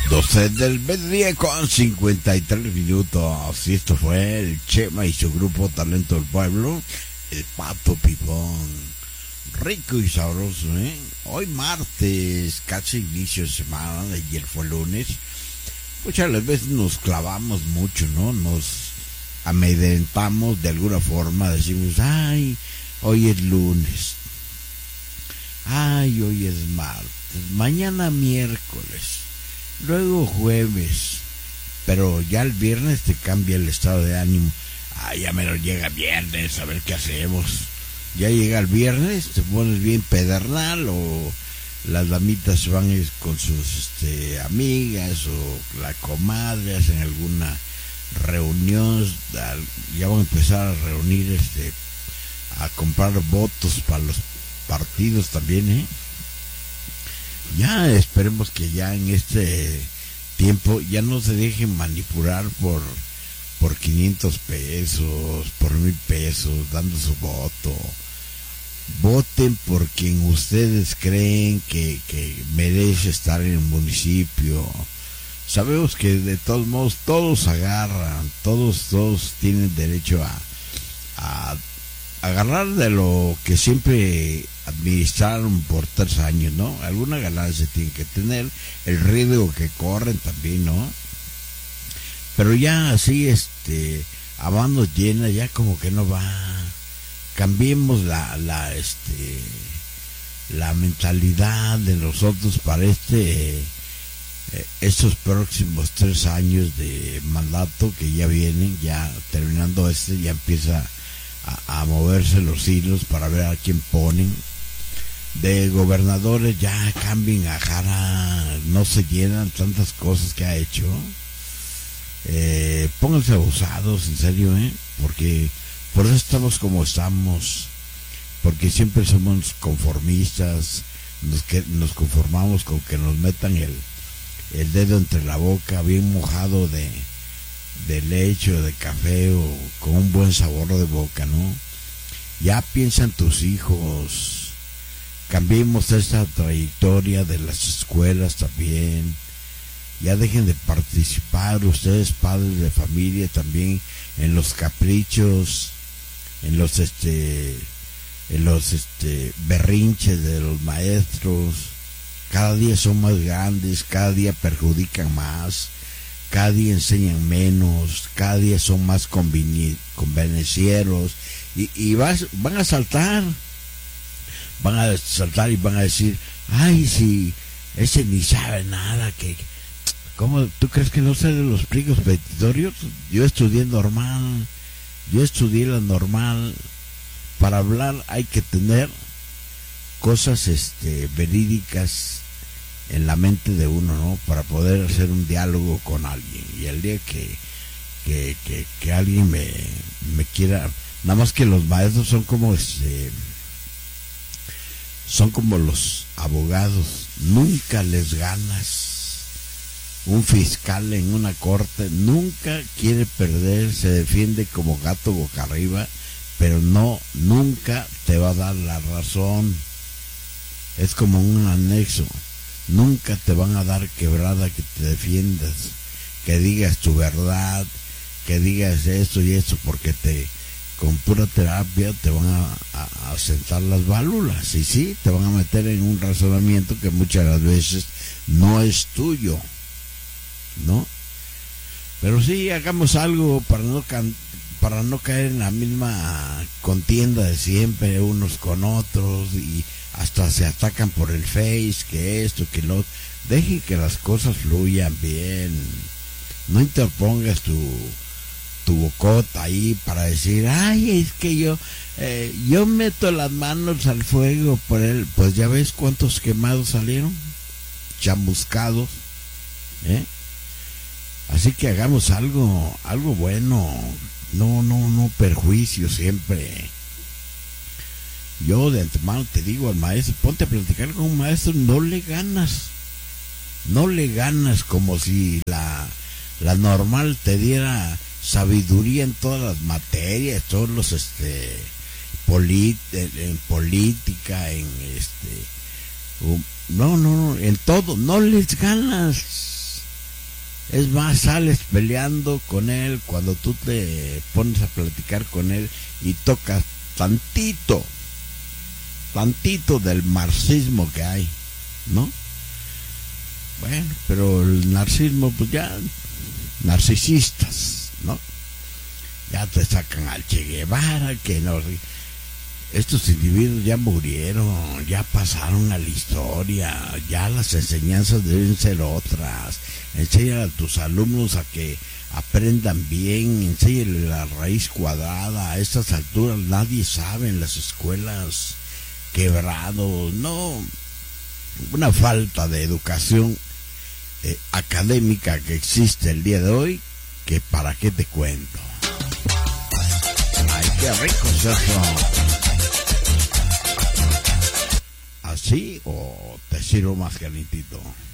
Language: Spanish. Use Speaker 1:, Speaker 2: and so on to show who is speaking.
Speaker 1: 12 del mediodía con 53 minutos. Y esto fue el Chema y su grupo Talento del Pueblo, el Pato Pipón. Rico y sabroso, ¿eh? Hoy martes, casi inicio de semana, ayer fue lunes. Muchas veces nos clavamos mucho, ¿no? Nos amedrentamos de alguna forma, decimos, ay, hoy es lunes. Ay, hoy es martes. Mañana miércoles. Luego jueves. Pero ya el viernes te cambia el estado de ánimo. Ay, ya me lo llega viernes, a ver qué hacemos. Ya llega el viernes, te pones bien pedernal, o las damitas van con sus amigas o la comadre, hacen alguna reunión, ya van a empezar a reunir a comprar votos para los partidos también, ¿eh? Ya esperemos que ya en este tiempo ya no se dejen manipular por 500 pesos, por 1000 pesos, dando su voto. Voten por quien ustedes creen que merece estar en el municipio. Sabemos que de todos modos todos agarran, todos tienen derecho a agarrar de lo que siempre administraron por 3 años, ¿no? Alguna ganancia tienen que tener, el riesgo que corren también, ¿no? Pero ya así, a manos llenas, ya como que no va. Cambiemos la mentalidad de nosotros para estos próximos 3 años de mandato que ya vienen, ya terminando ya empieza a moverse los hilos para ver a quién ponen. De gobernadores ya cambien a Jara, no se llenan tantas cosas que ha hecho. Pónganse abusados, en serio, porque por eso estamos como estamos, porque siempre somos conformistas, nos conformamos con que nos metan el dedo entre la boca, bien mojado de leche o de café, o con un buen sabor de boca, ¿no? Ya piensan tus hijos, cambiemos esta trayectoria de las escuelas también. Ya dejen de participar ustedes, padres de familia, también en los caprichos, en los berrinches de los maestros. Cada día son más grandes, cada día perjudican más, cada día enseñan menos, cada día son más convenencieros, y van a saltar y van a decir, ay, si ese ni sabe nada, ¿cómo tú crees que no sé de los pliegos petitorios? Yo estudié la normal. Para hablar hay que tener cosas verídicas en la mente de uno, ¿no? Para poder hacer un diálogo con alguien. Y el día que alguien me quiera, nada más que los maestros son como los abogados, nunca les ganas. Un fiscal en una corte nunca quiere perder, se defiende como gato boca arriba, pero nunca te va a dar la razón. Es como un anexo, nunca te van a dar quebrada que te defiendas, que digas tu verdad, que digas esto y esto, porque con pura terapia te van a sentar las válvulas, y sí, te van a meter en un razonamiento que muchas de las veces no es tuyo, ¿no? Pero sí, hagamos algo para no caer en la misma contienda de siempre, unos con otros, y hasta se atacan por el Face, que esto, que lo otro. Dejen que las cosas fluyan bien, no interpongas tu bocota ahí para decir, ay, es que yo meto las manos al fuego por él. Pues ya ves cuántos quemados salieron, chamuscados, Así que hagamos algo bueno, no perjuicio siempre. Yo de antemano te digo al maestro, ponte a platicar con un maestro, no le ganas como si la normal te diera sabiduría en todas las materias, todos los en política, no, en todo, no les ganas. Es más, sales peleando con él cuando tú te pones a platicar con él y tocas tantito del marxismo que hay, ¿no? Bueno, pero el narcisismo, pues ya, narcisistas, ¿no? Ya te sacan al Che Guevara, que no. Estos individuos ya murieron, ya pasaron a la historia, ya las enseñanzas deben ser otras. Enséñale a tus alumnos a que aprendan bien, enséñale la raíz cuadrada. A estas alturas nadie sabe en las escuelas, quebrado, no, una falta de educación académica que existe el día de hoy, que para qué te cuento. Ay, qué rico es eso. ¿Así o te sirvo más calentito?